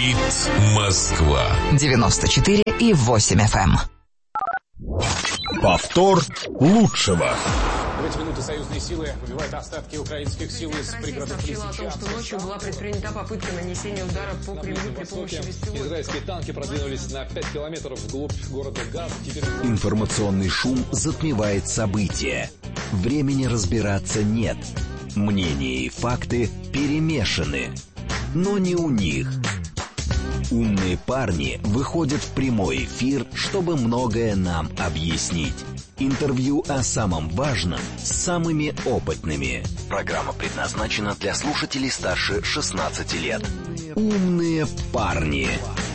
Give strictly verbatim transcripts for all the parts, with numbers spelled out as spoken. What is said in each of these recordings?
Говорит Москва. девяносто четыре и восемь эф эм. Повтор лучшего. В эти минуты союзные силы выбивают остатки украинских сил из пригородов сообщила о том, что ночью была предпринята попытка нанесения удара по Кремлю при помощи беспилотников. Израильские танки продвинулись на пять километров вглубь города Газ. Теперь... Информационный шум затмевает события. Времени разбираться нет. Мнения и факты перемешаны. Но не у них. Умные парни выходят в прямой эфир, чтобы многое нам объяснить. Интервью о самом важном с самыми опытными. Программа предназначена для слушателей старше шестнадцати лет. Умные парни.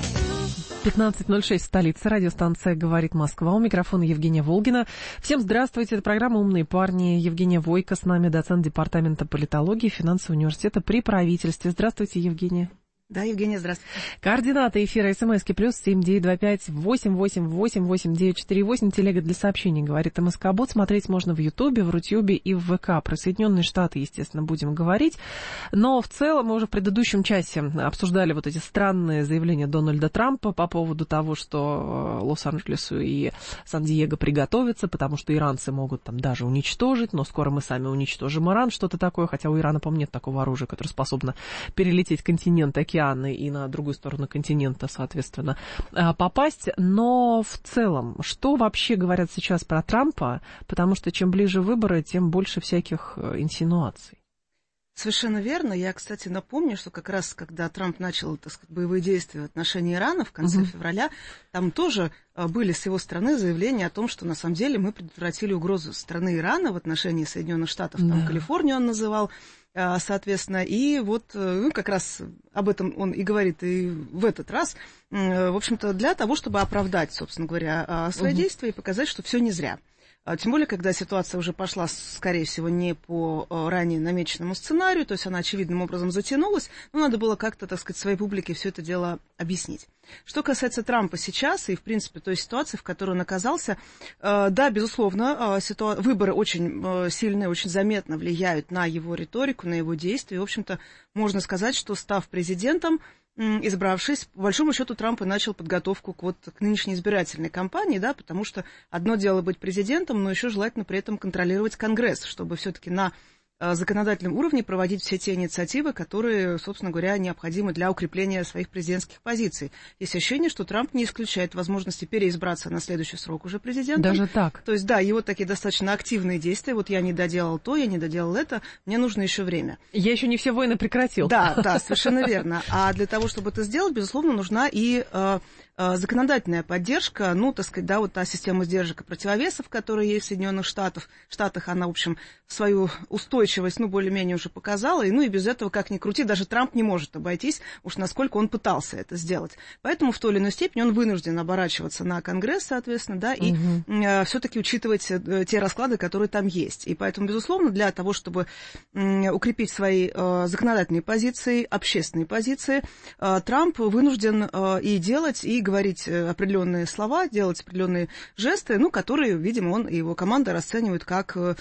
пятнадцать ноль шесть, столица, радиостанция «Говорит Москва». У микрофона Евгения Волгина. Всем здравствуйте. Это программа «Умные парни». Евгения Войко с нами, доцент департамента политологии финансового университета при правительстве. Здравствуйте, Евгения. Да, Евгения, здравствуйте. Координаты эфира СМСки плюс семь девять два пять восемь восемь восемь восемь девять четыре восемь. Телега для сообщений «Говорит МСК-бот». Смотреть можно в Ютубе, в Рутюбе и в ВК. Про Соединенные Штаты, естественно, будем говорить. Но в целом мы уже в предыдущем часе обсуждали вот эти странные заявления Дональда Трампа по поводу того, что Лос-Анджелесу и Сан-Диего приготовятся, потому что иранцы могут там даже уничтожить, но скоро мы сами уничтожим Иран, что-то такое. Хотя у Ирана, по-моему, нет такого оружия, которое способно перелететь континент, океан и на другую сторону континента, соответственно, попасть. Но в целом, что вообще говорят сейчас про Трампа? Потому что чем ближе выборы, тем больше всяких инсинуаций. Совершенно верно. Я, кстати, напомню, что как раз, когда Трамп начал, так сказать, боевые действия в отношении Ирана в конце uh-huh. февраля, там тоже были с его стороны заявления о том, что на самом деле мы предотвратили угрозу страны Ирана в отношении Соединенных Штатов. Там yeah. Калифорнию он называл, соответственно, и вот ну, как раз об этом он и говорит и в этот раз, в общем-то, для того, чтобы оправдать, собственно говоря, свои uh-huh. действия и показать, что все не зря. Тем более, когда ситуация уже пошла, скорее всего, не по ранее намеченному сценарию, то есть она очевидным образом затянулась, но надо было как-то, так сказать, своей публике все это дело объяснить. Что касается Трампа сейчас и, в принципе, той ситуации, в которой он оказался, да, безусловно, ситуа... выборы очень сильно, очень заметно влияют на его риторику, на его действия. В общем-то, можно сказать, что, став президентом, избравшись, по большому счету Трамп и начал подготовку к, вот, к нынешней избирательной кампании, да, потому что одно дело быть президентом, но еще желательно при этом контролировать Конгресс, чтобы все-таки на законодательном уровне проводить все те инициативы, которые, собственно говоря, необходимы для укрепления своих президентских позиций. Есть ощущение, что Трамп не исключает возможности переизбраться на следующий срок уже президентом. Даже так? То есть, да, его такие достаточно активные действия. Вот я не доделал то, я не доделал это, мне нужно еще время. Я еще не все войны прекратил. Да, да, совершенно верно. А для того, чтобы это сделать, безусловно, нужна и э, э, законодательная поддержка, ну, так сказать, да, вот та система сдержек и противовесов, которая есть в Соединенных Штатах, Штатах, она, в общем, свою устойчивость ну, более-менее уже показала, и, ну, и без этого, как ни крути, даже Трамп не может обойтись, уж насколько он пытался это сделать. Поэтому в той или иной степени он вынужден оборачиваться на Конгресс, соответственно, да, и угу. э, все-таки учитывать э, те расклады, которые там есть. И поэтому, безусловно, для того, чтобы э, укрепить свои э, законодательные позиции, общественные позиции, э, Трамп вынужден э, и делать, и говорить определенные слова, делать определенные жесты, ну, которые, видимо, он и его команда расценивают как э,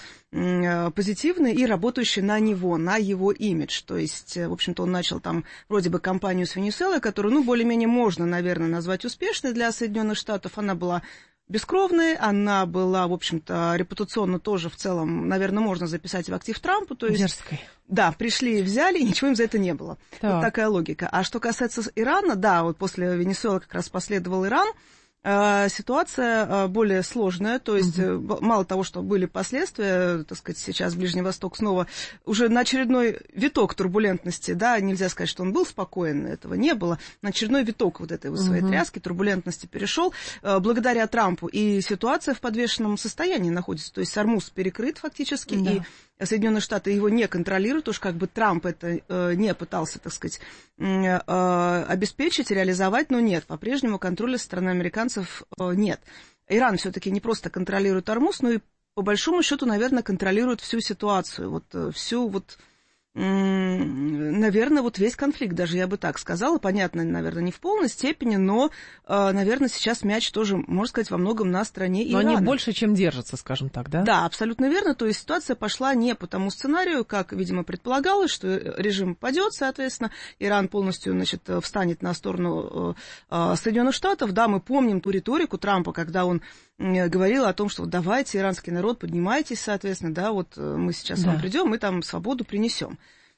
э, позитивные и работающие на него, на его имидж. То есть, в общем-то, он начал там вроде бы кампанию с Венесуэлой, которую, ну, более-менее можно, наверное, назвать успешной для Соединенных Штатов. Она была бескровной, она была, в общем-то, репутационно тоже в целом, наверное, можно записать в актив Трампу. То есть, дерзкой. Да, пришли и взяли, и ничего им за это не было. Так. Вот такая логика. А что касается Ирана, да, вот после Венесуэлы как раз последовал Иран. Ситуация более сложная, то есть угу. мало того, что были последствия, так сказать, сейчас Ближний Восток снова уже на очередной виток турбулентности, да, нельзя сказать, что он был спокоен, этого не было, на очередной виток вот этой вот своей угу. тряски, турбулентности перешел, благодаря Трампу, и ситуация в подвешенном состоянии находится, то есть Ормуз перекрыт фактически, да. и Соединенные Штаты его не контролируют, уж как бы Трамп это э, не пытался, так сказать, э, обеспечить, реализовать, но нет, по-прежнему контроля со стороны американцев э, нет. Иран все-таки не просто контролирует Ормуз, но и по большому счету, наверное, контролирует всю ситуацию, вот всю вот наверное, вот весь конфликт, даже я бы так сказала, понятно, наверное, не в полной степени, но, наверное, сейчас мяч тоже, можно сказать, во многом на стороне Ирана. Но они больше, чем держатся, скажем так, да? Да, абсолютно верно, то есть ситуация пошла не по тому сценарию, как, видимо, предполагалось, что режим падет, соответственно, Иран полностью, значит, встанет на сторону Соединенных Штатов. Да, мы помним ту риторику Трампа, когда он говорил о том, что давайте, иранский народ, поднимайтесь, соответственно, да, вот мы сейчас да. вам придем, мы там свободу принесем.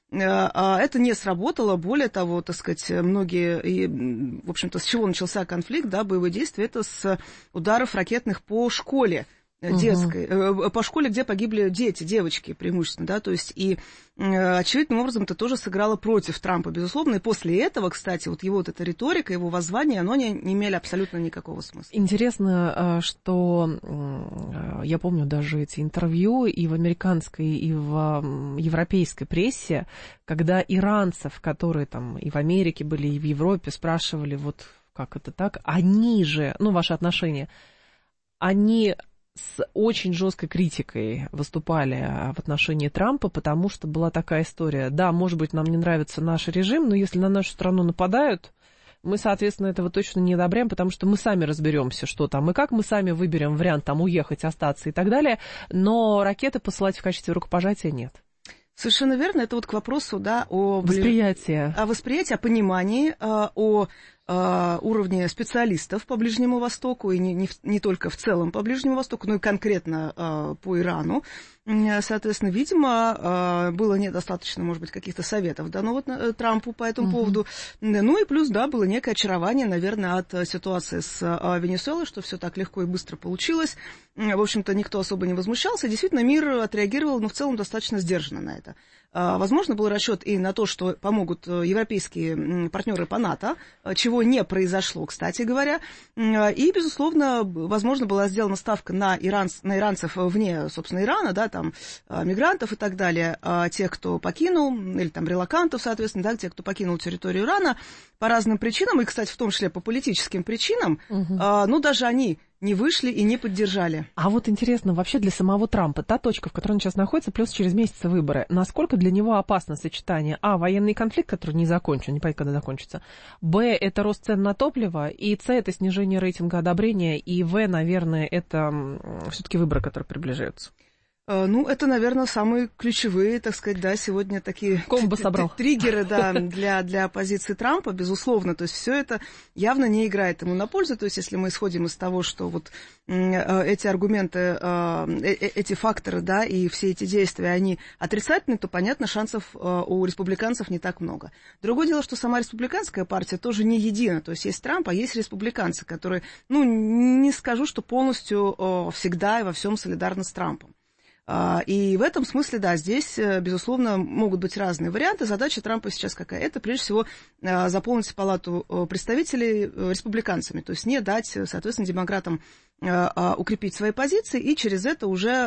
Это не сработало, более того, так сказать, многие, и, в общем-то, с чего начался конфликт, да, боевые действия, это с ударов ракетных по школе детской, угу. по школе, где погибли дети, девочки преимущественно, да, то есть и очевидным образом это тоже сыграло против Трампа, безусловно, и после этого, кстати, вот его вот эта риторика, его воззвание, оно не, не имели абсолютно никакого смысла. Интересно, что я помню даже эти интервью и в американской, и в европейской прессе, когда иранцев, которые там и в Америке были, и в Европе, спрашивали, вот как это так, они же, ну, ваши отношения, они с очень жесткой критикой выступали в отношении Трампа, потому что была такая история. Да, может быть, нам не нравится наш режим, но если на нашу страну нападают, мы, соответственно, этого точно не одобряем, потому что мы сами разберемся, что там и как, мы сами выберем вариант там уехать, остаться и так далее, но ракеты посылать в качестве рукопожатия нет. Совершенно верно. Это вот к вопросу, да, о восприятии, о восприятии, о понимании, о уровне специалистов по Ближнему Востоку, и не, не, не только в целом по Ближнему Востоку, но и конкретно э, по Ирану. Соответственно, видимо, э, было недостаточно, может быть, каких-то советов дано вот, э, Трампу по этому uh-huh. поводу. Ну и плюс, да, было некое очарование, наверное, от ситуации с э, Венесуэлой, что все так легко и быстро получилось. В общем-то, никто особо не возмущался. Действительно, мир отреагировал, но в целом достаточно сдержанно на это. Возможно, был расчет и на то, что помогут европейские партнеры по НАТО, чего не произошло, кстати говоря. И, безусловно, возможно, была сделана ставка на, иранц, на иранцев вне, собственно, Ирана, да, там, мигрантов и так далее, тех, кто покинул, или там релокантов, соответственно, да, тех, кто покинул территорию Ирана по разным причинам, и, кстати, в том числе по политическим причинам, угу. ну, даже они не вышли и не поддержали. А вот интересно, вообще для самого Трампа, та точка, в которой он сейчас находится, плюс через месяц выборы, насколько для него опасно сочетание, а, военный конфликт, который не закончен, не понятно, когда закончится, б, это рост цен на топливо, и с, это снижение рейтинга одобрения, и в, наверное, это все-таки выборы, которые приближаются? Ну, это, наверное, самые ключевые, так сказать, да, сегодня такие триггеры, да, для, для оппозиции Трампа, безусловно. То есть все это явно не играет ему на пользу. То есть если мы исходим из того, что вот эти аргументы, эти факторы, да, и все эти действия, они отрицательны, то, понятно, шансов у республиканцев не так много. Другое дело, что сама республиканская партия тоже не едина. То есть есть Трамп, а есть республиканцы, которые, ну, не скажу, что полностью всегда и во всем солидарны с Трампом. И в этом смысле, да, здесь, безусловно, могут быть разные варианты. Задача Трампа сейчас какая? Это, прежде всего, заполнить палату представителей республиканцами, то есть не дать, соответственно, демократам укрепить свои позиции и через это уже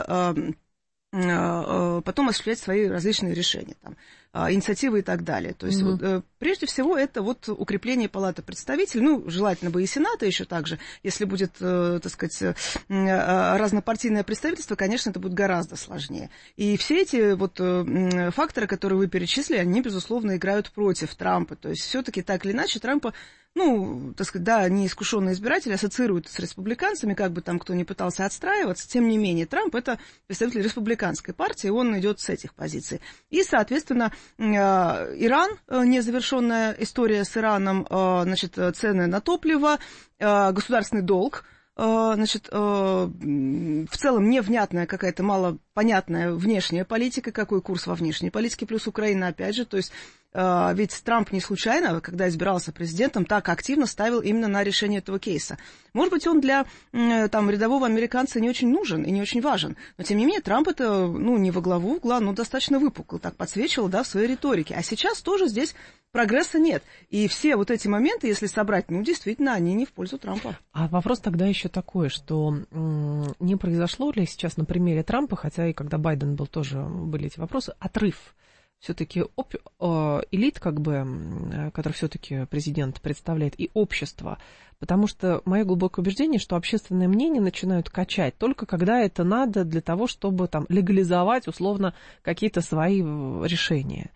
потом осуществлять свои различные решения, там, инициативы и так далее. То есть, mm-hmm. вот, прежде всего, это вот укрепление палаты представителей, ну, желательно бы и Сената еще также. Если будет, так сказать, разнопартийное представительство, конечно, это будет гораздо сложнее. И все эти вот факторы, которые вы перечислили, они, безусловно, играют против Трампа. То есть, все-таки так или иначе Трампа, ну, так сказать, да, неискушенные избиратели ассоциируют с республиканцами, как бы там кто ни пытался отстраиваться, тем не менее, Трамп — это представитель республиканской партии, он идет с этих позиций. И, соответственно, Иран, незавершенная история с Ираном, значит, цены на топливо, государственный долг, значит, в целом невнятная какая-то малопонятная внешняя политика, какой курс во внешней политике, плюс Украина, опять же, то есть ведь Трамп не случайно, когда избирался президентом, так активно ставил именно на решение этого кейса. Может быть, он для там, рядового американца не очень нужен и не очень важен, но, тем не менее, Трамп это, ну, не во главу угла, но достаточно выпукло так подсвечивал, да, в своей риторике. А сейчас тоже здесь прогресса нет. И все вот эти моменты, если собрать, ну, действительно, они не в пользу Трампа. А вопрос тогда еще такой, что м- не произошло ли сейчас на примере Трампа, хотя и когда Байден был тоже, были эти вопросы, отрыв все-таки оп- э, элит, как бы, который все-таки президент представляет, и общество. Потому что мое глубокое убеждение, что общественное мнение начинают качать только когда это надо для того, чтобы там легализовать условно какие-то свои решения.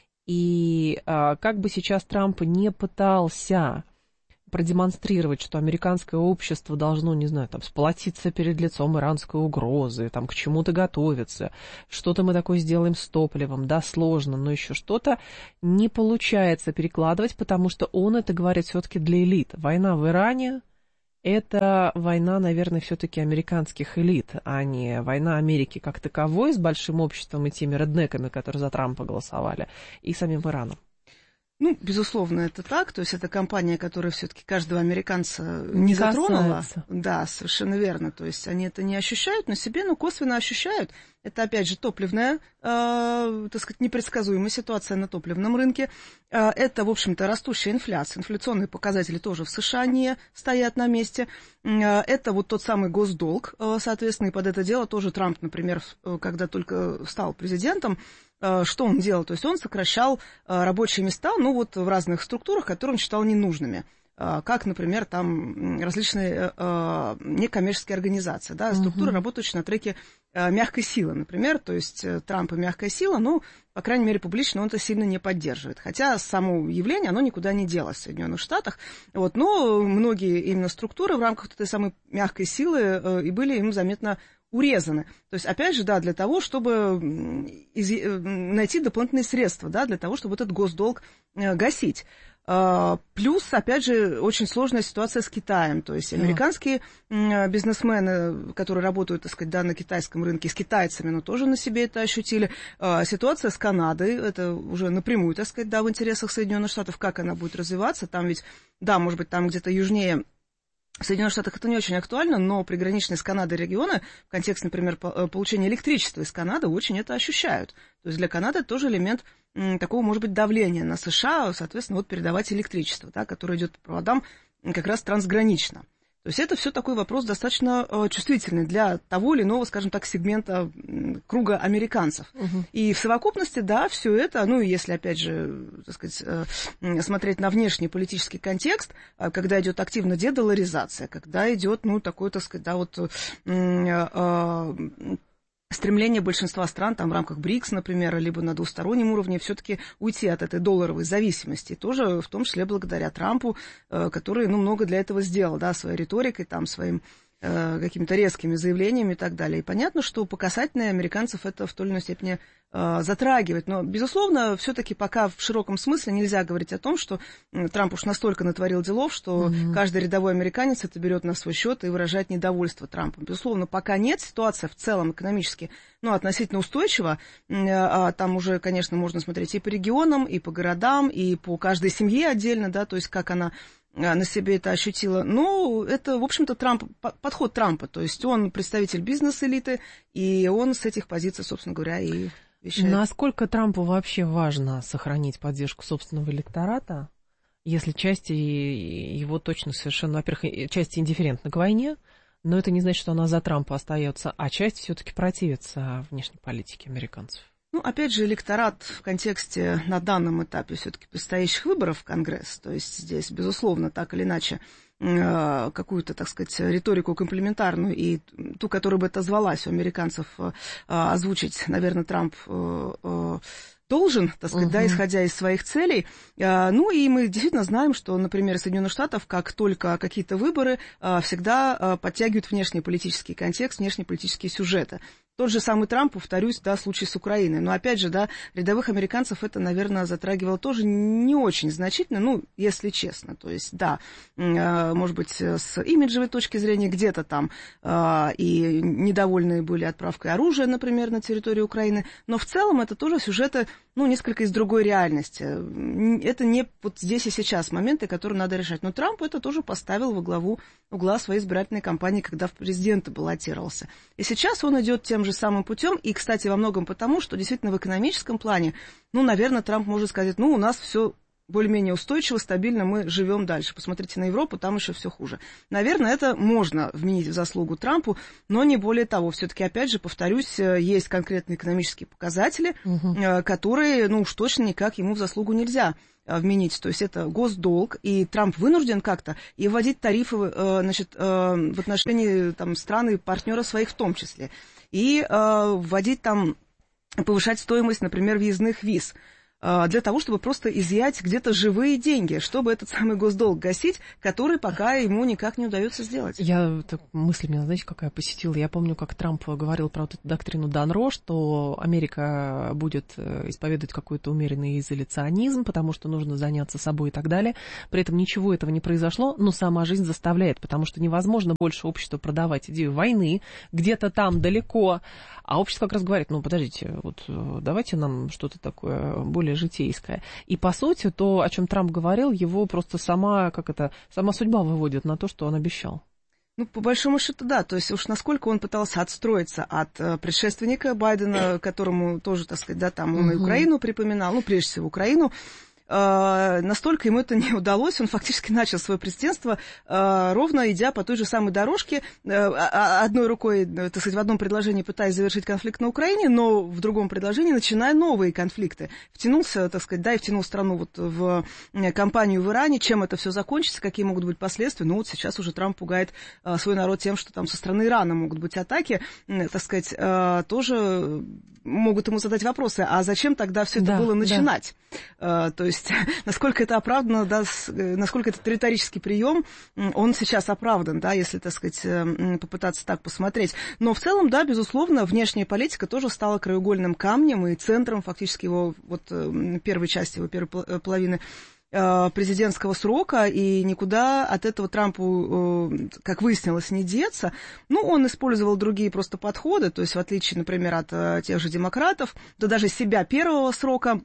И э, как бы сейчас Трамп не пытался продемонстрировать, что американское общество должно, не знаю, там, сплотиться перед лицом иранской угрозы, там, к чему-то готовиться, что-то мы такое сделаем с топливом, да, сложно, но еще что-то не получается перекладывать, потому что он это говорит все-таки для элит. Война в Иране – это война, наверное, все-таки американских элит, а не война Америки как таковой с большим обществом и теми реднеками, которые за Трампа голосовали, и самим Ираном. Ну, безусловно, это так. То есть это кампания, которая все-таки каждого американца не, не затронула. Да, совершенно верно. То есть они это не ощущают на себе, но косвенно ощущают. Это, опять же, топливная, э, так сказать, непредсказуемая ситуация на топливном рынке. Э, это, в общем-то, растущая инфляция. Инфляционные показатели тоже в США не стоят на месте. Э, это вот тот самый госдолг, э, соответственно, и под это дело тоже Трамп, например, когда только стал президентом, что он делал? То есть он сокращал рабочие места, ну, вот в разных структурах, которые он считал ненужными. Как, например, там различные некоммерческие организации, да, структуры, uh-huh. работающие на треке мягкой силы, например. То есть Трамп и мягкая сила, ну, по крайней мере, публично он это сильно не поддерживает. Хотя само явление, оно никуда не делось в Соединенных Штатах. Вот, но многие именно структуры в рамках этой самой мягкой силы и были им заметно урезаны. То есть, опять же, да, для того, чтобы из... найти дополнительные средства, да, для того, чтобы этот госдолг гасить. Плюс, опять же, очень сложная ситуация с Китаем. То есть американские бизнесмены, которые работают, так сказать, да, на китайском рынке, с китайцами, но тоже на себе это ощутили. Ситуация с Канадой, это уже напрямую, так сказать, да, в интересах Соединенных Штатов, как она будет развиваться. Там ведь, да, может быть, там где-то южнее в Соединенных Штатах это не очень актуально, но приграничные с Канадой регионы в контексте, например, получения электричества из Канады очень это ощущают. То есть для Канады это тоже элемент м, такого, может быть, давления на США, соответственно, вот передавать электричество, да, которое идет по проводам как раз трансгранично. То есть это все такой вопрос достаточно э, чувствительный для того или иного, скажем так, сегмента э, круга американцев. Угу. И в совокупности, да, все это, ну, если, опять же, так сказать, э, смотреть на внешний политический контекст, э, когда идет активно дедоларизация, когда идет, ну, такой, так сказать, да, вот... Э, э, стремление большинства стран там, в рамках БРИКС, например, либо на двустороннем уровне все-таки уйти от этой долларовой зависимости. Тоже в том числе благодаря Трампу, который ну, много для этого сделал, да, своей риторикой, там, своим э, какими-то резкими заявлениями и так далее. И понятно, что по касательной американцев это в той или иной степени э, затрагивает. Но, безусловно, все-таки пока в широком смысле нельзя говорить о том, что Трамп уж настолько натворил делов, что mm-hmm. каждый рядовой американец это берет на свой счет и выражает недовольство Трампом. Безусловно, пока нет. Ситуация в целом экономически ну, относительно устойчива. А там уже, конечно, можно смотреть и по регионам, и по городам, и по каждой семье отдельно, да, то есть как она на себе это ощутила. Ну, это, в общем-то, Трамп, подход Трампа. То есть он представитель бизнес-элиты, и он с этих позиций, собственно говоря, и вещает. Насколько Трампу вообще важно сохранить поддержку собственного электората, если часть его точно совершенно, во-первых, часть индифферентна к войне, но это не значит, что она за Трампа остается, а часть все-таки противится внешней политике американцев? Ну, опять же, электорат в контексте на данном этапе все-таки предстоящих выборов в Конгресс, то есть здесь, безусловно, так или иначе, какую-то, так сказать, риторику комплементарную и ту, которая бы отозвалась у американцев, озвучить, наверное, Трамп должен, так сказать, uh-huh. да, исходя из своих целей. Ну, и мы действительно знаем, что, например, Соединенных Штатов, как только какие-то выборы, всегда подтягивают внешнеполитический контекст, внешнеполитические сюжеты. Тот же самый Трамп, повторюсь, да, случай с Украиной. Но, опять же, да, рядовых американцев это, наверное, затрагивало тоже не очень значительно, ну, если честно. То есть, да, может быть, с имиджевой точки зрения где-то там и недовольные были отправкой оружия, например, на территорию Украины. Но в целом это тоже сюжеты, ну, несколько из другой реальности. Это не вот здесь и сейчас моменты, которые надо решать. Но Трамп это тоже поставил во главу угла своей избирательной кампании, когда в президенты баллотировался. И сейчас он идет тем же самым путем, и, кстати, во многом потому, что действительно в экономическом плане, ну, наверное, Трамп может сказать, ну, у нас все более-менее устойчиво, стабильно мы живем дальше. Посмотрите на Европу, там еще все хуже. Наверное, это можно вменить в заслугу Трампу, но не более того. Все-таки, опять же, повторюсь, есть конкретные экономические показатели, угу. которые, ну уж точно никак ему в заслугу нельзя вменить. То есть это госдолг, и Трамп вынужден как-то и вводить тарифы, значит, в отношении там, стран и партнеров своих в том числе, и вводить там, повышать стоимость, например, въездных виз, для того, чтобы просто изъять где-то живые деньги, чтобы этот самый госдолг гасить, который пока ему никак не удается сделать. Я, так, мысль меня, знаете, какая посетила? Я помню, как Трамп говорил про вот эту доктрину Данро, что Америка будет исповедовать какой-то умеренный изоляционизм, потому что нужно заняться собой и так далее. При этом ничего этого не произошло, но сама жизнь заставляет, потому что невозможно больше обществу продавать идею войны где-то там далеко, а общество как раз говорит, ну, подождите, вот давайте нам что-то такое более житейское. И, по сути, то, о чем Трамп говорил, его просто сама, как это, сама судьба выводит на то, что он обещал. Ну, по большому счету, да. То есть уж насколько он пытался отстроиться от э, предшественника Байдена, которому тоже, так сказать, да, там он uh-huh. и Украину припоминал, ну, прежде всего, Украину, Uh, настолько ему это не удалось, он фактически начал свое президентство, uh, ровно идя по той же самой дорожке, uh, одной рукой, так сказать, в одном предложении пытаясь завершить конфликт на Украине, но в другом предложении начиная новые конфликты. Втянулся, так сказать, да, и втянул страну вот в кампанию в Иране. Чем это все закончится, какие могут быть последствия? Ну, вот сейчас уже Трамп пугает uh, свой народ тем, что там со стороны Ирана могут быть атаки, uh, так сказать, uh, тоже могут ему задать вопросы, а зачем тогда все это да, было начинать? Да. Uh, то есть насколько это оправдано, да, насколько этот риторический прием, он сейчас оправдан, да, если, так сказать, попытаться так посмотреть. Но в целом, да, безусловно, внешняя политика тоже стала краеугольным камнем и центром фактически его, вот, первой части его первой половины президентского срока, и никуда от этого Трампу, как выяснилось, не деться. Ну, он использовал другие просто подходы, то есть в отличие, например, от тех же демократов, да даже себя первого срока,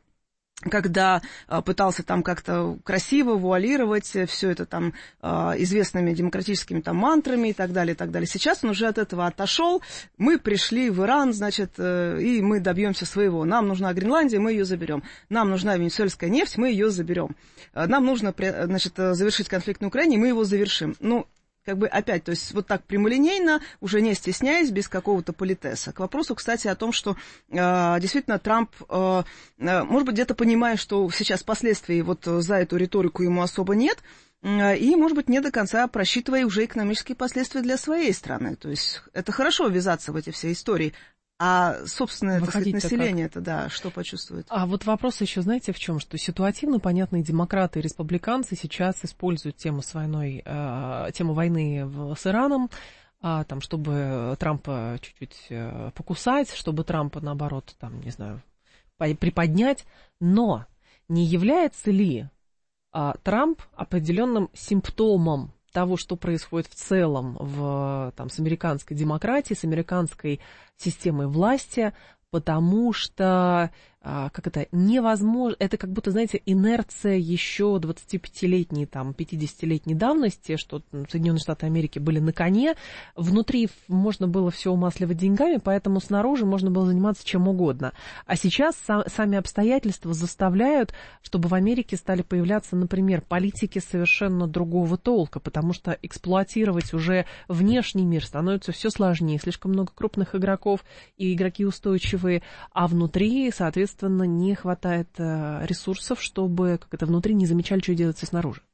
когда а, пытался там как-то красиво вуалировать все это там а, известными демократическими там мантрами и так далее, и так далее. Сейчас он уже от этого отошел. Мы пришли в Иран, значит, э, и мы добьемся своего. Нам нужна Гренландия, мы ее заберем. Нам нужна венесуэльская нефть, мы ее заберем. Нам нужно, значит, завершить конфликт на Украине, мы его завершим. Ну, как бы опять, то есть вот так прямолинейно, уже не стесняясь, без какого-то политеса. К вопросу, кстати, о том, что э, действительно Трамп, э, э, может быть, где-то понимая, что сейчас последствий вот за эту риторику ему особо нет, э, и, может быть, не до конца просчитывая уже экономические последствия для своей страны. То есть это хорошо ввязаться в эти все истории. А собственное, так сказать, население-то, да, что почувствует? А вот вопрос еще, знаете, в чем? Что ситуативно, понятно, и демократы, и республиканцы сейчас используют тему с войной, э, тему войны в, с Ираном, э, там, чтобы Трампа чуть-чуть э, покусать, чтобы Трампа, наоборот, там, не знаю, приподнять. Но не является ли э, Трамп определенным симптомом того, что происходит в целом в, там, с американской демократией, с американской системой власти, потому что, как это, невозможно, это как будто, знаете, инерция еще двадцатипятилетней, там, пятидесятилетней давности, что Соединенные Штаты Америки были на коне, внутри можно было все умасливать деньгами, поэтому снаружи можно было заниматься чем угодно. А сейчас сами обстоятельства заставляют, чтобы в Америке стали появляться, например, политики совершенно другого толка, потому что эксплуатировать уже внешний мир становится все сложнее, слишком много крупных игроков и игроки устойчивые, а внутри, соответственно, не хватает ресурсов, чтобы, как это, внутри не замечали, что делается снаружи.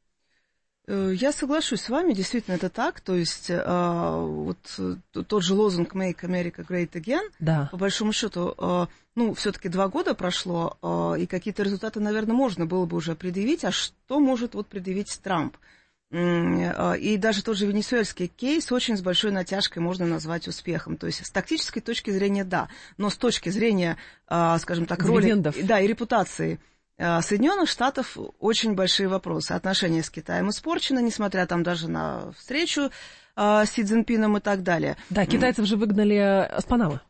Я соглашусь с вами, действительно это так, то есть вот тот же лозунг «Make America Great Again», да. По большому счету, ну, все-таки два года прошло, и какие-то результаты, наверное, можно было бы уже предъявить, а что может вот предъявить Трамп? И даже тот же венесуэльский кейс очень с большой натяжкой можно назвать успехом. То есть с тактической точки зрения, да, но с точки зрения, скажем так, роли, да, и репутации Соединенных Штатов очень большие вопросы. Отношения с Китаем испорчены, несмотря там даже на встречу с Си Цзиньпином и так далее. Да, китайцев же выгнали с Панамы.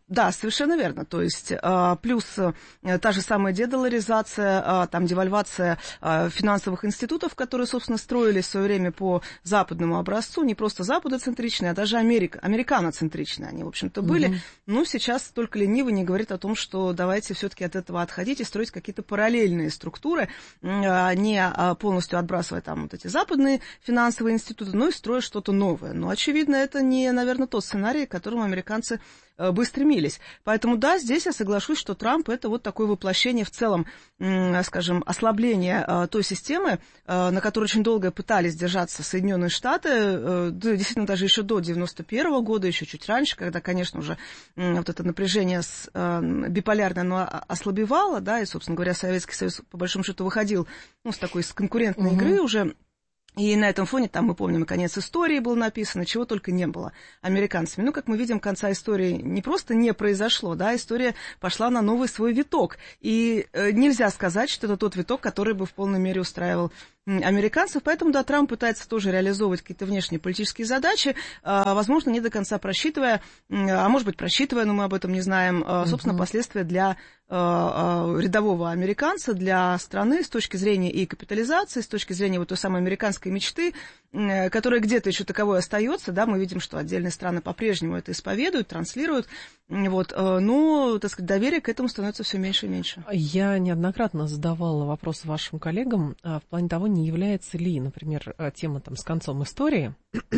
Да, совершенно верно. То есть плюс та же самая дедоларизация, там девальвация финансовых институтов, которые, собственно, строились в свое время по западному образцу, не просто западоцентричные, а даже Америка, американоцентричные они, в общем-то, были. Mm-hmm. Но сейчас только ленивый не говорит о том, что давайте все-таки от этого отходить и строить какие-то параллельные структуры, не полностью отбрасывая там вот эти западные финансовые институты, но и строя что-то новое. Но, очевидно, это не, наверное, тот сценарий, к которому американцы бы стремились. Поэтому, да, здесь я соглашусь, что Трамп — это вот такое воплощение в целом, скажем, ослабления той системы, на которой очень долго пытались держаться Соединенные Штаты, действительно, даже еще до девяносто первого года, еще чуть раньше, когда, конечно, уже вот это напряжение биполярное, оно ослабевало, да, и, собственно говоря, Советский Союз, по большому счету, выходил, ну, с такой с конкурентной угу. игры уже. И на этом фоне, там, мы помним, и конец истории был написан, чего только не было американцами. Ну, как мы видим, конца истории не просто не произошло, да, история пошла на новый свой виток. И э, нельзя сказать, что это тот виток, который бы в полной мере устраивал американцев. Поэтому, да, Трамп пытается тоже реализовывать какие-то внешние политические задачи, возможно, не до конца просчитывая, а может быть, просчитывая, но мы об этом не знаем, собственно, uh-huh. последствия для рядового американца, для страны с точки зрения и капитализации, с точки зрения вот той самой американской мечты, которая где-то еще таковой остается, да, мы видим, что отдельные страны по-прежнему это исповедуют, транслируют, вот, но, так сказать, доверие к этому становится все меньше и меньше. Я неоднократно задавала вопрос вашим коллегам в плане того, не является ли, например, тема там с концом истории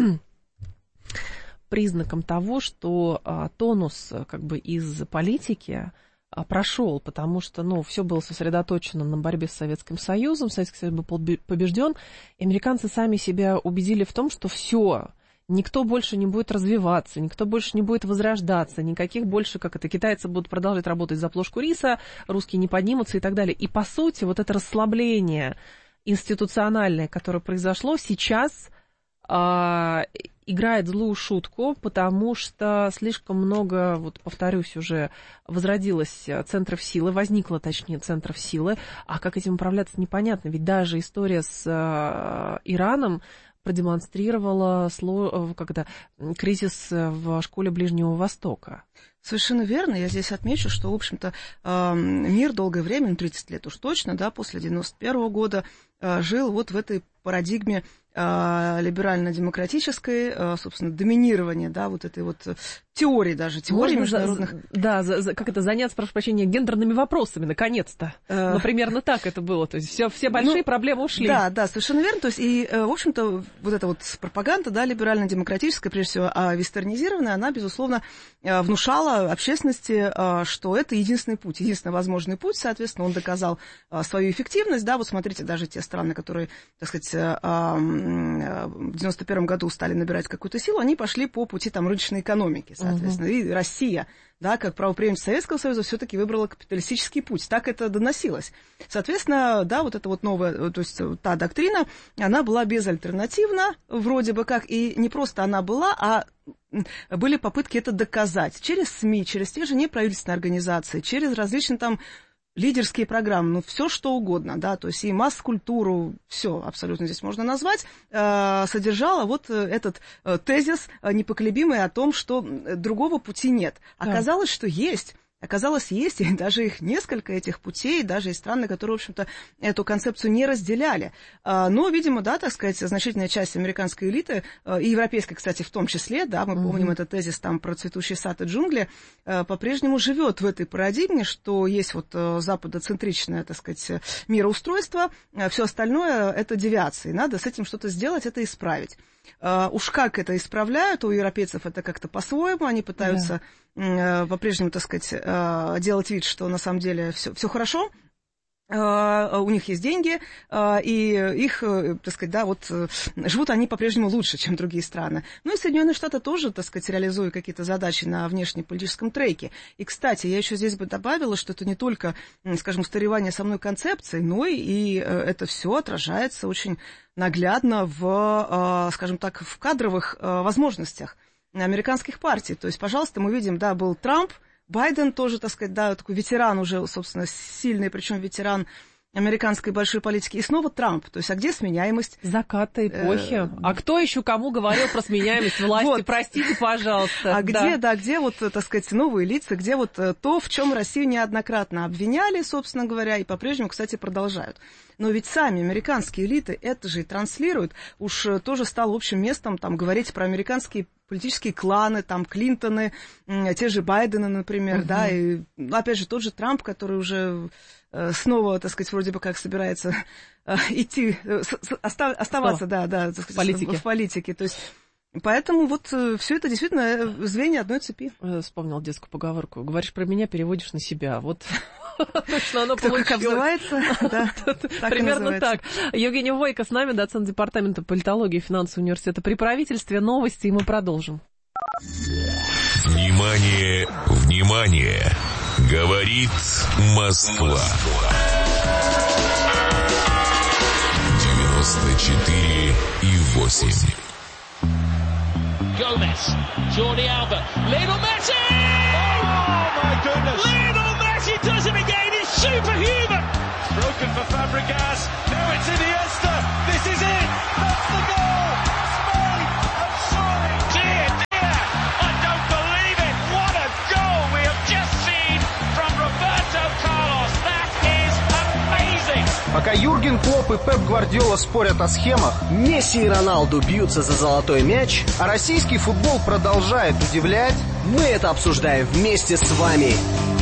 признаком того, что тонус как бы из политики прошел, потому что, ну, все было сосредоточено на борьбе с Советским Союзом, Советский Союз был побежден, и американцы сами себя убедили в том, что все, никто больше не будет развиваться, никто больше не будет возрождаться, никаких больше, как это, китайцы будут продолжать работать за плошку риса, русские не поднимутся и так далее. И, по сути, вот это расслабление институциональное, которое произошло, сейчас а, играет злую шутку, потому что слишком много, вот повторюсь уже, возродилось центров силы, возникло, точнее, центров силы, а как этим управляться, непонятно, ведь даже история с а, Ираном продемонстрировала как-то кризис в школе Ближнего Востока. Совершенно верно. Я здесь отмечу, что, в общем-то, мир долгое время, ну, тридцать лет уж точно, да, после девяносто первого года, жил вот в этой парадигме либерально-демократической, собственно, доминирования, да, вот этой вот теории даже, теории Можно международных... За, да, за, за, как это, заняться, прошу прощения, гендерными вопросами, наконец-то. Ну, примерно так это было, то есть все, все большие ну, проблемы ушли. Да, да, совершенно верно, то есть и, в общем-то, вот эта вот пропаганда, да, либерально-демократическая, прежде всего, вестернизированная, она, безусловно, внушала общественности, что это единственный путь, единственный возможный путь, соответственно, он доказал свою эффективность, да, вот смотрите, даже те страны, которые, так сказать, в девяносто первом году стали набирать какую-то силу, они пошли по пути там рыночной экономики, соответственно, uh-huh. и Россия, да, как правопреемница Советского Союза, все-таки выбрала капиталистический путь, так это доносилось. Соответственно, да, вот эта вот новая, то есть та доктрина, она была безальтернативна, вроде бы как, и не просто она была, а были попытки это доказать через СМИ, через те же неправительственные организации, через различные там лидерские программы, ну, все что угодно, да, то есть и масс-культуру, все абсолютно здесь можно назвать, э, содержала вот этот э, тезис э, непоколебимый о том, что другого пути нет. Оказалось, да. что есть. Оказалось, есть, и даже их несколько, этих путей, даже и страны, которые, в общем-то, эту концепцию не разделяли. Но, видимо, да, так сказать, значительная часть американской элиты, и европейской, кстати, в том числе, да, мы mm-hmm. помним этот тезис там про цветущий сад и джунгли, по-прежнему живет в этой парадигме, что есть вот западоцентричное, так сказать, мироустройство, все остальное — это девиации, надо с этим что-то сделать, это исправить. Uh, уж как это исправляют, у европейцев это как-то по-своему, они пытаются yeah. uh, по-прежнему, так сказать, uh, делать вид, что на самом деле все хорошо, uh, у них есть деньги, uh, и их, uh, так сказать, да, вот uh, живут они по-прежнему лучше, чем другие страны. Ну и Соединенные Штаты тоже, так сказать, реализуют какие-то задачи на внешнеполитическом треке. И, кстати, я еще здесь бы добавила, что это не только, скажем, устаревание самой концепции, но и uh, это все отражается очень наглядно в, скажем так, в кадровых возможностях американских партий. То есть, пожалуйста, мы видим, да, был Трамп, Байден тоже, так сказать, да, такой ветеран уже, собственно, сильный, причем ветеран американской большой политики. И снова Трамп. То есть, а где сменяемость? Заката эпохи. А кто еще кому говорил про сменяемость власти? Вот. Простите, пожалуйста. А где, да, где вот, так сказать, новые лица, где вот то, в чем Россию неоднократно обвиняли, собственно говоря, и по-прежнему, кстати, продолжают. Но ведь сами американские элиты это же и транслируют. Уж тоже стало общим местом там говорить про американские политические кланы, там, Клинтоны, те же Байдены, например, uh-huh. да, и, опять же, тот же Трамп, который уже э, снова, так сказать, вроде бы как собирается э, идти, э, оста- оставаться, да, да, так сказать, в политике. В политике, то есть... Поэтому вот э, все это действительно звенья одной цепи. Вспомнил детскую поговорку. Говоришь про меня, переводишь на себя. Вот точно оно получилось. Кто как обзывается, да, примерно так. Евгения Войко с нами, доцент департамента политологии и финансового университета при правительстве. Новости, и мы продолжим. Внимание, внимание! Говорит Москва. девяносто четыре и восемь. Gomez, Jordi Alba, Lionel Messi! Oh my goodness! Lionel Messi does it again, he's superhuman! Broken for Fabregas, now it's Iniesta, this is it! That's the goal! Spain have soaring! Dear, dear, I don't believe it! What a goal we have just seen from Roberto Carlos! That is amazing! Пока Юрген Клопп и Пеп Гвардиола спорят о схемах, Месси и Роналду бьются за золотой мяч, а российский футбол продолжает удивлять, мы это обсуждаем вместе с вами.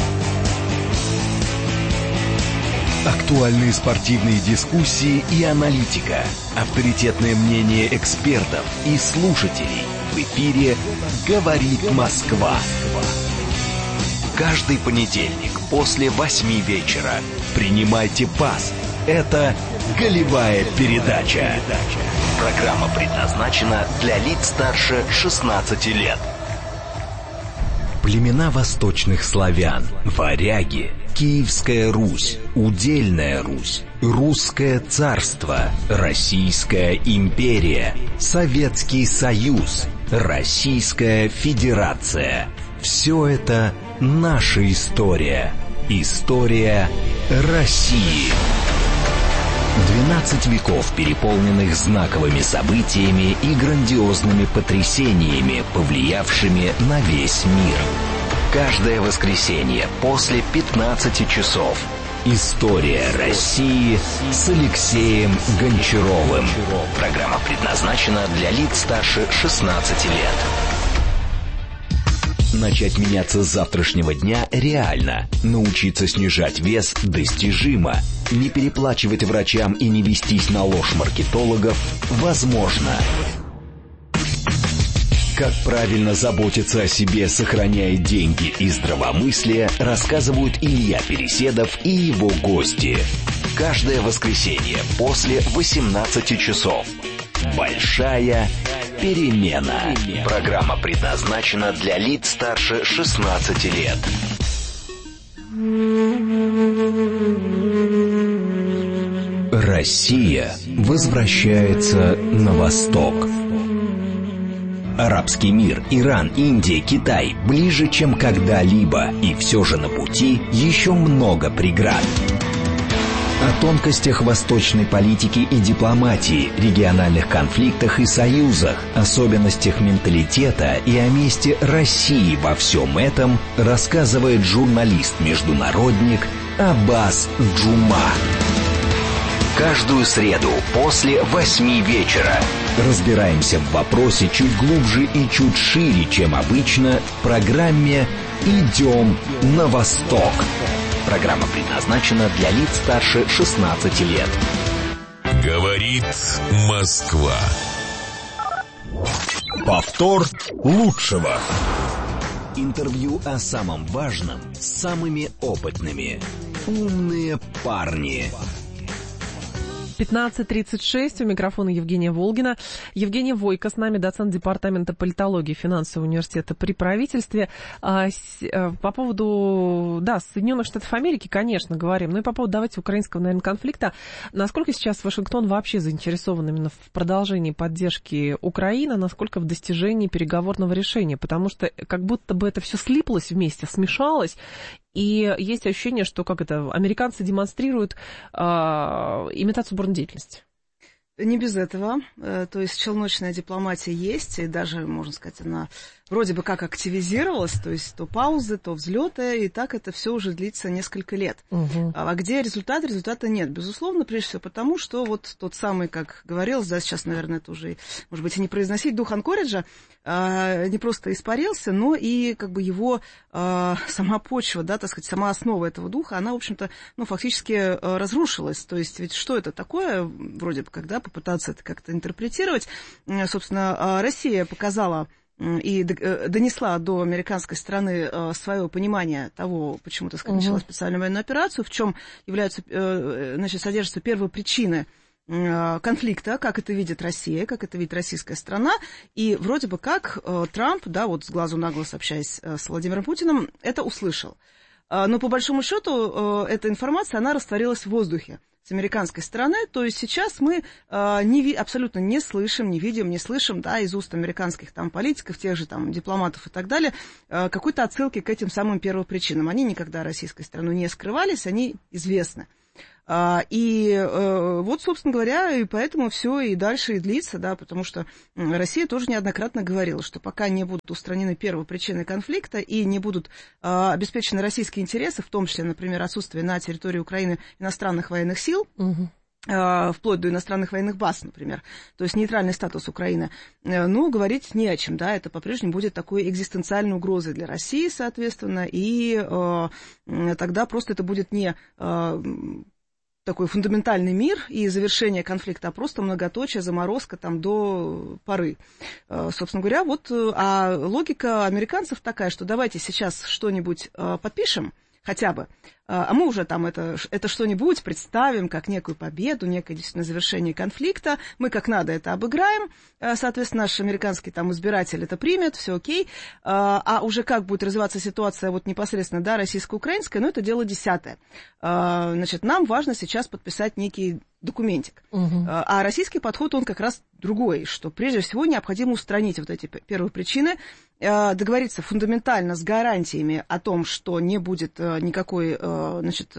Актуальные спортивные дискуссии и аналитика, авторитетное мнение экспертов и слушателей. В эфире «Говорит Москва». Каждый понедельник после восьми вечера принимайте пас. Это «Голевая передача». Программа предназначена для лиц старше шестнадцати лет. Племена восточных славян, варяги, Киевская Русь, Удельная Русь, Русское царство, Российская империя, Советский Союз, Российская Федерация. Все это наша история. История России. двенадцать веков, переполненных знаковыми событиями и грандиозными потрясениями, повлиявшими на весь мир. Каждое воскресенье после пятнадцати часов. История России с Алексеем Гончаровым. Программа предназначена для лиц старше шестнадцати лет. Начать меняться с завтрашнего дня реально. Научиться снижать вес достижимо. Не переплачивать врачам и не вестись на ложь маркетологов возможно. Как правильно заботиться о себе, сохраняя деньги и здравомыслие, рассказывают Илья Переседов и его гости. Каждое воскресенье после восемнадцати часов. Большая перемена. Программа предназначена для лиц старше шестнадцати лет. Россия возвращается на восток. Арабский мир, Иран, Индия, Китай ближе, чем когда-либо, и все же на пути еще много преград. О тонкостях восточной политики и дипломатии, региональных конфликтах и союзах, особенностях менталитета и о месте России во всем этом рассказывает журналист-международник Аббас Джума. Каждую среду после восьми вечера разбираемся в вопросе чуть глубже и чуть шире, чем обычно, в программе «Идем на восток». Программа предназначена для лиц старше шестнадцати лет. Говорит Москва. Повтор лучшего. Интервью о самом важном с самыми опытными. Умные парни. пятнадцать тридцать шесть, у микрофона Евгения Волгина. Евгения Войко с нами, доцент департамента политологии и финансового университета при правительстве. А, с, а, по поводу, да, Соединенных Штатов Америки, конечно, говорим, ну и по поводу, давайте, украинского, наверное, конфликта. Насколько сейчас Вашингтон вообще заинтересован именно в продолжении поддержки Украины, насколько в достижении переговорного решения? Потому что как будто бы это все слиплось вместе, смешалось, И есть ощущение, что как это, американцы демонстрируют э, имитацию бурной деятельности. Не без этого. То есть челночная дипломатия есть, и даже, можно сказать, она вроде бы как активизировалась, то есть то паузы, то взлеты, и так это все уже длится несколько лет. Угу. А где результат? Результата нет. Безусловно, прежде всего потому, что вот тот самый, как говорилось, да, сейчас, наверное, это уже, может быть, и не произносить, дух Анкориджа не просто испарился, но и как бы его сама почва, да, так сказать, сама основа этого духа, она, в общем-то, ну, фактически разрушилась. То есть ведь что это такое, вроде бы, когда попытаться это как-то интерпретировать, собственно, Россия показала и донесла до американской стороны свое понимание того, почему, так сказать, начала специальную военную операцию, в чем являются, значит, содержатся первые причины конфликта, как это видит Россия, как это видит российская страна, и вроде бы как Трамп, да, вот с глазу на глаз общаясь с Владимиром Путиным, это услышал. Но по большому счету эта информация, она растворилась в воздухе с американской стороны, то есть сейчас мы э, не, абсолютно не слышим, не видим, не слышим, да, из уст американских там политиков, тех же там дипломатов и так далее, э, какой-то отсылки к этим самым первопричинам. Они никогда российской стороной не скрывались, они известны. Uh, и uh, вот, собственно говоря, и поэтому все и дальше и длится, да, потому что Россия тоже неоднократно говорила, что пока не будут устранены первопричины конфликта и не будут uh, обеспечены российские интересы, в том числе, например, отсутствие на территории Украины иностранных военных сил, uh-huh. uh, вплоть до иностранных военных баз, например, то есть нейтральный статус Украины, uh, ну, говорить не о чем, да, это по-прежнему будет такой экзистенциальной угрозой для России, соответственно, и uh, тогда просто это будет не... Uh, такой фундаментальный мир и завершение конфликта, а просто многоточие, заморозка там до поры. Собственно говоря, вот, а логика американцев такая, что давайте сейчас что-нибудь подпишем, хотя бы, а мы уже там это, это что-нибудь представим как некую победу, некое действительно завершение конфликта, мы как надо это обыграем, соответственно, наш американский там избиратель это примет, все окей, а уже как будет развиваться ситуация вот непосредственно, да, российско-украинская, ну, это дело десятое. Значит, нам важно сейчас подписать некий документик. Угу. А российский подход, он как раз другой, что прежде всего необходимо устранить вот эти первые причины, договориться фундаментально с гарантиями о том, что не будет никакой, значит,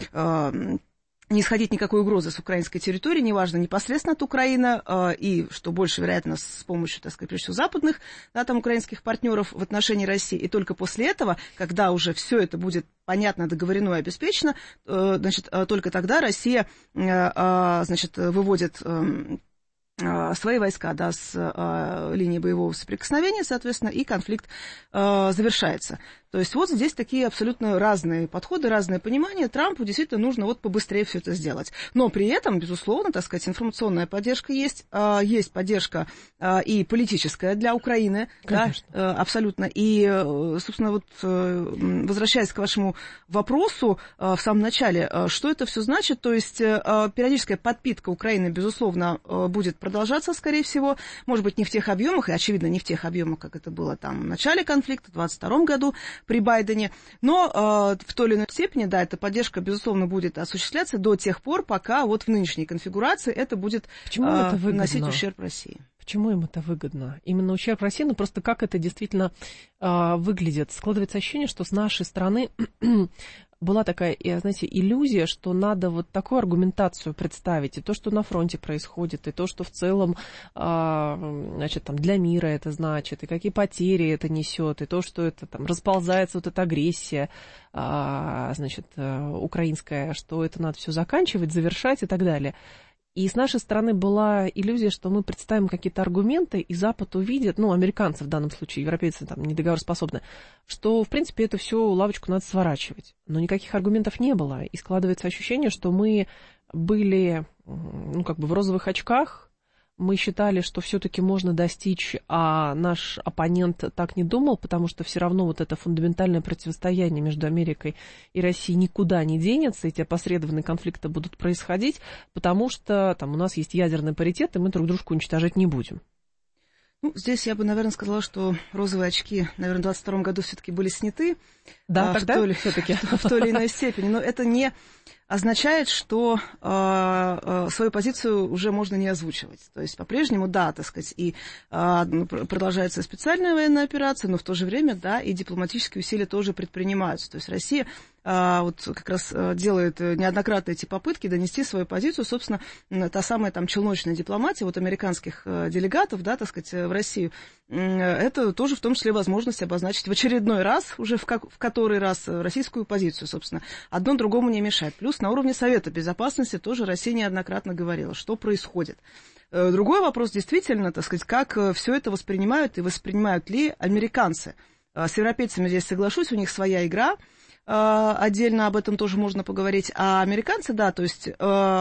не исходить никакой угрозы с украинской территории, неважно, непосредственно от Украины, и, что больше вероятно, с помощью, так сказать, прежде всего, западных, да, там, украинских партнеров в отношении России. И только после этого, когда уже все это будет понятно, договорено и обеспечено, значит, только тогда Россия, значит, выводит свои войска, да, с э, линии боевого соприкосновения, соответственно, и конфликт э, завершается. То есть вот здесь такие абсолютно разные подходы, разное понимание. Трампу действительно нужно вот побыстрее все это сделать. Но при этом, безусловно, так сказать, информационная поддержка есть, э, есть поддержка э, и политическая для Украины, да, э, абсолютно. И, э, собственно, вот э, возвращаясь к вашему вопросу э, в самом начале, э, что это все значит? То есть э, периодическая подпитка Украины, безусловно, э, будет продолжаться, скорее всего, может быть, не в тех объемах, и, очевидно, не в тех объемах, как это было там в начале конфликта, в двадцать втором году при Байдене, но э, в той или иной степени, да, эта поддержка, безусловно, будет осуществляться до тех пор, пока вот в нынешней конфигурации это будет э, наносить ущерб России. Почему им это выгодно? Именно ущерб России, ну просто как это действительно э, выглядит? Складывается ощущение, что с нашей стороны была такая, знаете, иллюзия, что надо вот такую аргументацию представить, и то, что на фронте происходит, и то, что в целом, значит, там, для мира это значит, и какие потери это несет, и то, что это там расползается, вот эта агрессия, значит, украинская, что это надо все заканчивать, завершать и так далее. И с нашей стороны была иллюзия, что мы представим какие-то аргументы, и Запад увидит, ну, американцы в данном случае, европейцы там недоговороспособны, что, в принципе, это все лавочку надо сворачивать. Но никаких аргументов не было. И складывается ощущение, что мы были, ну, как бы в розовых очках, мы считали, что все-таки можно достичь, а наш оппонент так не думал, потому что все равно вот это фундаментальное противостояние между Америкой и Россией никуда не денется, эти опосредованные конфликты будут происходить, потому что там у нас есть ядерный паритет, и мы друг дружку уничтожать не будем. Ну, здесь я бы, наверное, сказала, что розовые очки, наверное, в двадцать втором году все-таки были сняты. Да, а, тогда в той, все-таки. В, в той или иной степени. Но это не означает, что э, э, свою позицию уже можно не озвучивать. То есть по-прежнему, да, так сказать, и э, продолжается специальная военная операция, но в то же время, да, и дипломатические усилия тоже предпринимаются. То есть Россия э, вот как раз делает неоднократно эти попытки донести свою позицию, собственно, та самая там челночная дипломатия вот американских э, делегатов, да, так сказать, в Россию, э, это тоже в том числе возможность обозначить в очередной раз, уже в, как, в который раз, российскую позицию, собственно. Одно другому не мешает. Плюс на уровне Совета Безопасности тоже Россия неоднократно говорила, что происходит. Другой вопрос действительно, так сказать, как все это воспринимают и воспринимают ли американцы. С европейцами здесь соглашусь, у них своя игра, отдельно об этом тоже можно поговорить. А американцы, да, то есть...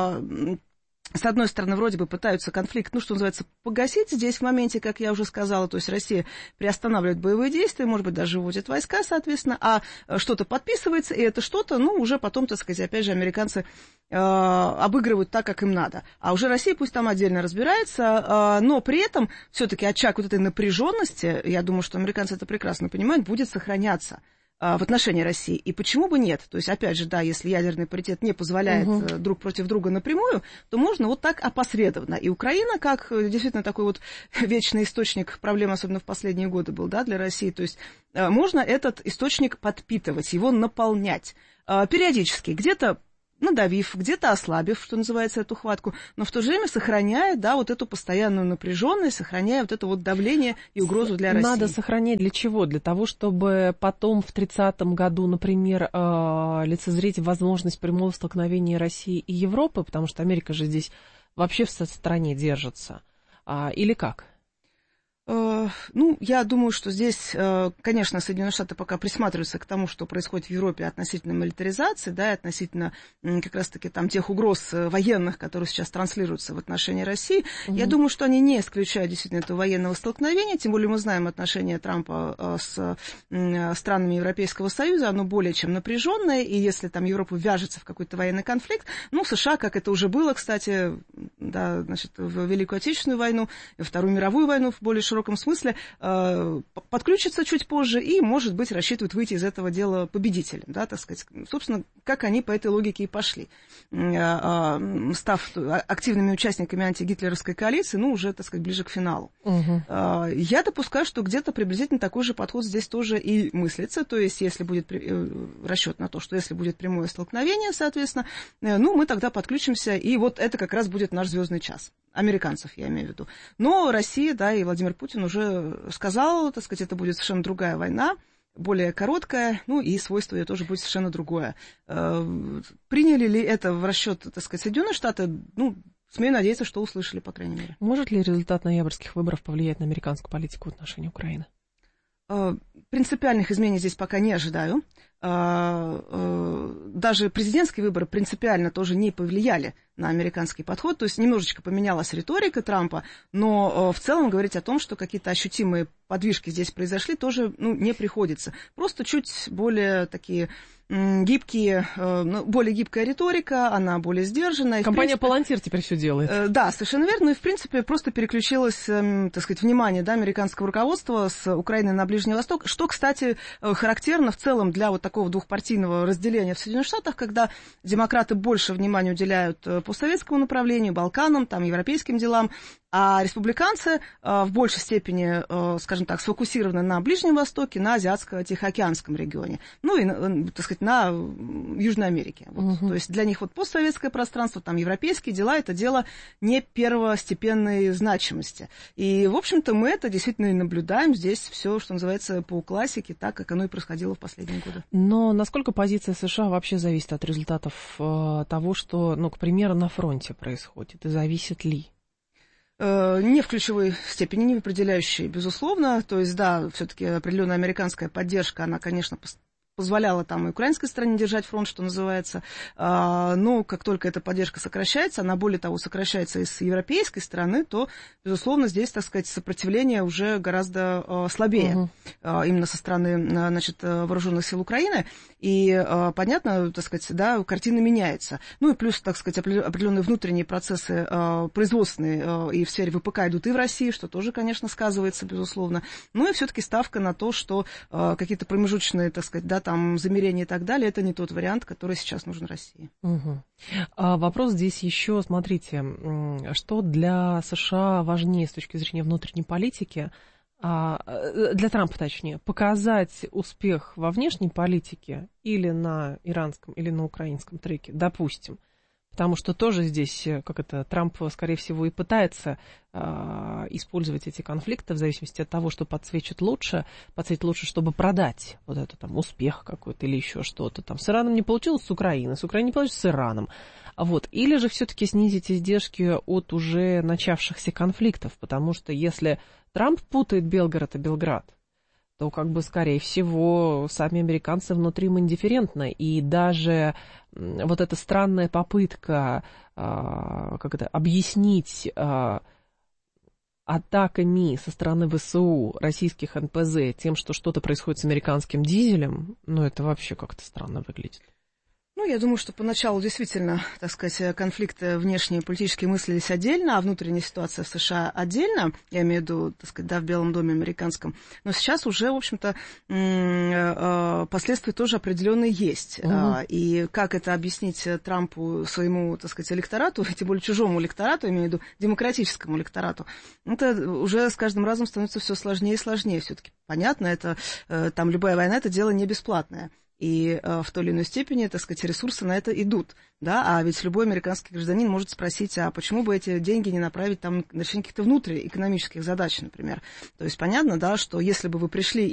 С одной стороны, вроде бы пытаются конфликт, ну, что называется, погасить здесь в моменте, как я уже сказала, то есть Россия приостанавливает боевые действия, может быть, даже вводит войска, соответственно, а что-то подписывается, и это что-то, ну, уже потом, так сказать, опять же, американцы э, обыгрывают так, как им надо. А уже Россия пусть там отдельно разбирается, э, но при этом все-таки очаг вот этой напряженности, я думаю, что американцы это прекрасно понимают, будет сохраняться в отношении России. И почему бы нет? То есть, опять же, да, если ядерный паритет не позволяет угу. друг против друга напрямую, то можно вот так опосредованно. И Украина, как действительно такой вот вечный источник проблем, особенно в последние годы был, да, для России, то есть можно этот источник подпитывать, его наполнять периодически, где-то надавив, где-то ослабив, что называется, эту хватку, но в то же время сохраняя, да, вот эту постоянную напряженность, сохраняя вот это вот давление и угрозу для России. Надо сохранять для чего? Для того, чтобы потом в тридцатом году, например, лицезреть возможность прямого столкновения России и Европы, потому что Америка же здесь вообще в стороне держится. Или как? Ну, я думаю, что здесь, конечно, Соединенные Штаты пока присматриваются к тому, что происходит в Европе относительно милитаризации, да, и относительно как раз-таки там тех угроз военных, которые сейчас транслируются в отношении России. Угу. Я думаю, что они не исключают действительно этого военного столкновения, тем более мы знаем отношения Трампа с странами Европейского Союза, оно более чем напряженное, и если там Европа вяжется в какой-то военный конфликт, ну, США, как это уже было, кстати, да, значит, в Великую Отечественную войну, и Вторую мировую войну в более широком В широком смысле э, подключится чуть позже и, может быть, рассчитывают выйти из этого дела победителем, да, так сказать. Собственно, как они по этой логике и пошли, э, э, став активными участниками антигитлеровской коалиции, ну, уже, так сказать, ближе к финалу. Угу. Э, я допускаю, что где-то приблизительно такой же подход здесь тоже и мыслится, то есть, если будет э, расчет на то, что если будет прямое столкновение, соответственно, э, ну, мы тогда подключимся, и вот это как раз будет наш звездный час. Американцев, я имею в виду. Но Россия, да, и Владимир Путин уже сказал, так сказать, это будет совершенно другая война, более короткая, ну и свойство ее тоже будет совершенно другое. Приняли ли это в расчет, так сказать, Соединенные Штаты? Ну, смею надеяться, что услышали, по крайней мере. Может ли результат ноябрьских выборов повлиять на американскую политику в отношении Украины? Принципиальных изменений здесь пока не ожидаю. Даже президентские выборы принципиально тоже не повлияли на американский подход, то есть немножечко поменялась риторика Трампа, но в целом говорить о том, что какие-то ощутимые подвижки здесь произошли, тоже ну, не приходится. Просто чуть более такие гибкие, более гибкая риторика, она более сдержанная. Компания «Палантир» теперь все делает. Да, совершенно верно, и в принципе просто переключилось, так сказать, внимание да, американского руководства с Украины на Ближний Восток, что, кстати, характерно в целом для вот такого двухпартийного разделения в Соединенных Штатах, когда демократы больше внимания уделяют постсоветскому направлению, Балканам, там, европейским делам, а республиканцы э, в большей степени, э, скажем так, сфокусированы на Ближнем Востоке, на Азиатско-Тихоокеанском регионе, ну и, э, так сказать, на Южной Америке. Вот. Uh-huh. То есть для них вот постсоветское пространство, там, европейские дела, это дело не первостепенной значимости. И, в общем-то, мы это действительно и наблюдаем здесь все, что называется, по классике, так, как оно и происходило в последние годы. Но насколько позиция США вообще зависит от результатов э, того, что, ну, к примеру, на фронте происходит, и зависит ли? Не в ключевой степени, не в определяющей, безусловно. То есть, да, все-таки определенная американская поддержка, она, конечно, позволяло там и украинской стороне держать фронт, что называется. Но как только эта поддержка сокращается, она, более того, сокращается и с европейской стороны, то, безусловно, здесь, так сказать, сопротивление уже гораздо слабее. Угу. Именно со стороны, значит, вооруженных сил Украины. И понятно, так сказать, да, картина меняется. Ну и плюс, так сказать, определенные внутренние процессы производственные и в сфере ВПК идут и в России, что тоже, конечно, сказывается, безусловно. Ну и все-таки ставка на то, что какие-то промежуточные, так сказать, да, там замерения и так далее, это не тот вариант, который сейчас нужен России. Угу. А вопрос здесь еще, смотрите, что для США важнее с точки зрения внутренней политики, для Трампа, точнее, показать успех во внешней политике или на иранском, или на украинском треке, допустим. Потому что тоже здесь, как это, Трамп, скорее всего, и пытается э, использовать эти конфликты в зависимости от того, что подсвечит лучше, подсветит лучше, чтобы продать вот это там успех какой-то или еще что-то. Там с Ираном не получилось, с Украиной, с Украиной не получилось, с Ираном. Вот. Или же все-таки снизить издержки от уже начавшихся конфликтов, потому что если Трамп путает Белгород и Белград, то, как бы, скорее всего, сами американцы внутри им индифферентны. И даже вот эта странная попытка как это, объяснить атаками со стороны ВСУ российских эн пэ зэ тем, что что-то происходит с американским дизелем, ну, это вообще как-то странно выглядит. Ну, я думаю, что поначалу действительно, так сказать, конфликты внешние политические мыслились отдельно, а внутренняя ситуация в США отдельно, я имею в виду, так сказать, да, в Белом доме американском. Но сейчас уже, в общем-то, последствия тоже определенные есть. Угу. И как это объяснить Трампу, своему, так сказать, электорату, тем более чужому электорату, я имею в виду демократическому электорату, это уже с каждым разом становится все сложнее и сложнее. Все-таки понятно, это там любая война, это дело не бесплатное. И э, в той или иной степени, так сказать, ресурсы на это идут, да, а ведь любой американский гражданин может спросить, а почему бы эти деньги не направить там на решение каких-то внутриэкономических задач, например. То есть понятно, да, что если бы вы пришли